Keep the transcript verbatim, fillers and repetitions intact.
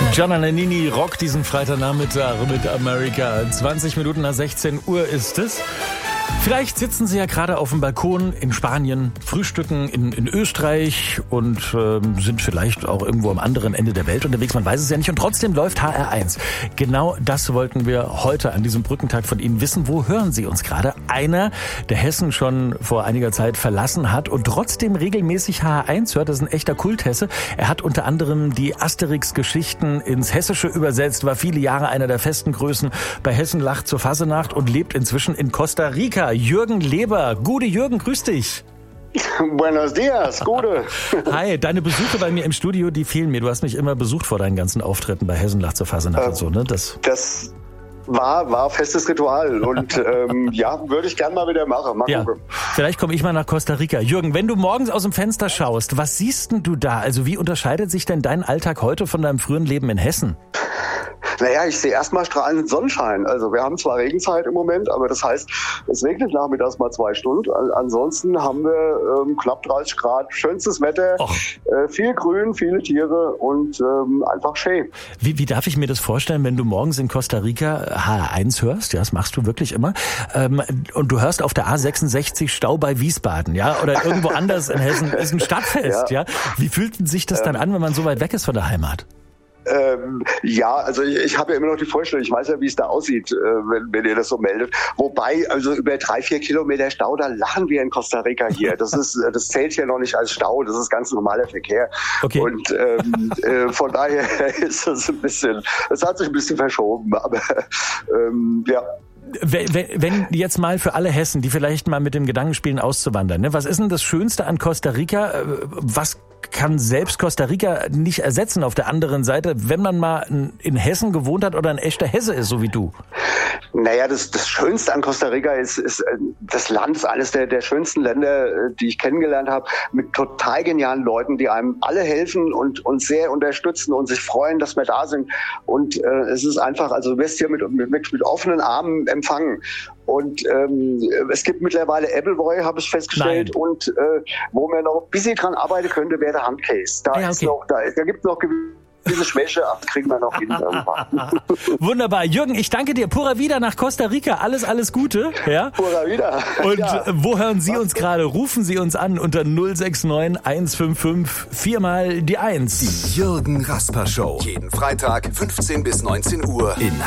Gianna Nannini rockt diesen Freitagnachmittag mit America. zwanzig Minuten nach sechzehn Uhr ist es. Vielleicht sitzen Sie ja gerade auf dem Balkon in Spanien, frühstücken in, in Österreich und äh, sind vielleicht auch irgendwo am anderen Ende der Welt unterwegs. Man weiß es ja nicht und trotzdem läuft H R eins. Genau das wollten wir heute an diesem Brückentag von Ihnen wissen. Wo hören Sie uns gerade? Einer, der Hessen schon vor einiger Zeit verlassen hat und trotzdem regelmäßig H R eins hört, das ist ein echter Kulthesse. Er hat unter anderem die Asterix-Geschichten ins Hessische übersetzt, war viele Jahre einer der festen Größen bei Hessen lacht zur Fassenacht und lebt inzwischen in Costa Rica. Jürgen Leber. Gute Jürgen, grüß dich. Buenos dias, Gute. Hi, deine Besuche bei mir im Studio, die fehlen mir. Du hast mich immer besucht vor deinen ganzen Auftritten bei Hessen lacht zur Fassenacht äh, und so, ne? Das, das war, war festes Ritual und ähm, ja, würde ich gern mal wieder machen. Mal ja. gucken. Vielleicht komme ich mal nach Costa Rica. Jürgen, wenn du morgens aus dem Fenster schaust, was siehst denn du da? Also wie unterscheidet sich denn dein Alltag heute von deinem früheren Leben in Hessen? Naja, ich sehe erstmal strahlenden Sonnenschein. Also wir haben zwar Regenzeit im Moment, aber das heißt, es regnet nachmittags mal zwei Stunden. Ansonsten haben wir ähm, knapp dreißig Grad, schönstes Wetter, äh, viel Grün, viele Tiere und ähm, einfach schön. Wie, wie darf ich mir das vorstellen, wenn du morgens in Costa Rica H R eins hörst? Ja, das machst du wirklich immer. Ähm, und du hörst auf der A sechsundsechzig Stau bei Wiesbaden, ja? Oder irgendwo anders in Hessen ist ein Stadtfest, ja? ja? Wie fühlt sich das dann an, wenn man so weit weg ist von der Heimat? Ähm, ja, also ich, ich habe ja immer noch die Vorstellung, ich weiß ja, wie es da aussieht, äh, wenn, wenn ihr das so meldet. Wobei, also über drei, vier Kilometer Stau, da lachen wir in Costa Rica hier. Das ist, das zählt hier noch nicht als Stau, das ist ganz normaler Verkehr. Okay. Und ähm, äh, von daher ist das ein bisschen, es hat sich ein bisschen verschoben, aber ähm, ja. Wenn jetzt mal für alle Hessen, die vielleicht mal mit dem Gedanken spielen, auszuwandern, ne, was ist denn das Schönste an Costa Rica? Was kann selbst Costa Rica nicht ersetzen auf der anderen Seite, wenn man mal in Hessen gewohnt hat oder ein echter Hesse ist, so wie du? Naja, das, das Schönste an Costa Rica ist, ist das Land ist eines der, der schönsten Länder, die ich kennengelernt habe, mit total genialen Leuten, die einem alle helfen und uns sehr unterstützen und sich freuen, dass wir da sind. Und äh, es ist einfach, also du wirst hier mit, mit, mit offenen Armen empfangen. Und ähm, es gibt mittlerweile Appleboy, habe ich festgestellt. Nein. Und äh, wo man noch ein bisschen dran arbeiten könnte, wäre der Handcase. Da, ja, okay. ist noch, da, da gibt es noch diese Schwäche, das kriegen wir noch hin irgendwann. Wunderbar. Jürgen, ich danke dir. Pura Vida nach Costa Rica. Alles, alles Gute. Ja? Pura Vida. Und ja. wo hören Sie uns gerade? Rufen Sie uns an unter null sechs neun eins fünf fünf viermal die eins. Die Jürgen Rasper Show. Jeden Freitag fünfzehn bis neunzehn Uhr in